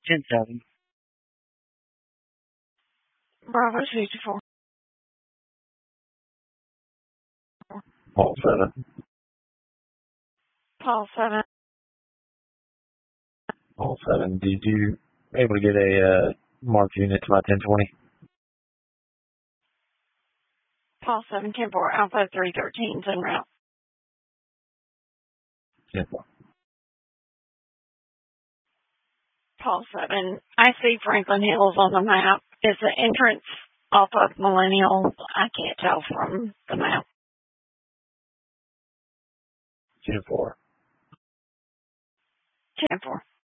10-7. Bravo 64. Paul 7. Paul 7. Paul 7. Did you able to get a marked unit to my 1020? Paul 7, 10-4, Alpha 313's en route. 10-4. Paul 7. I see Franklin Hills on the map. Is the entrance off of Millennial? I can't tell from the map. 10-4. 10-4.